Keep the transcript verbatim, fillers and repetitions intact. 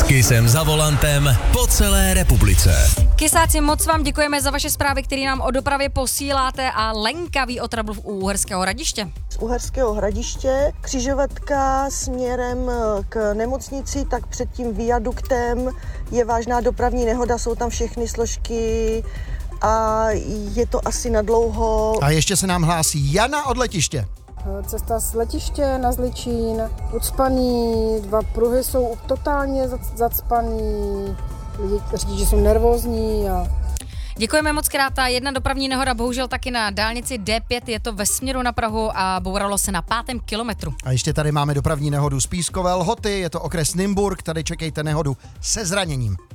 Kysem za volantem po celé republice. Kysáci, moc vám děkujeme za vaše zprávy, které nám o dopravě posíláte, a Lenka ví o trablu u Uherského Hradiště. Z Uherského Hradiště křižovatka směrem k nemocnici, tak před tím viaduktem je vážná dopravní nehoda, jsou tam všechny složky a je to asi na dlouho. A ještě se nám hlásí Jana od letiště. Cesta z letiště na Zličín, ucpaný, dva pruhy jsou totálně zacpaný, lidi, řidiči jsou nervózní a... Děkujeme moc krát. Ta jedna dopravní nehoda bohužel taky na dálnici D pět, je to ve směru na Prahu a bouralo se na pátém kilometru. A ještě tady máme dopravní nehodu z Pískové Lhoty, je to okres Nymburk, tady čekejte nehodu se zraněním.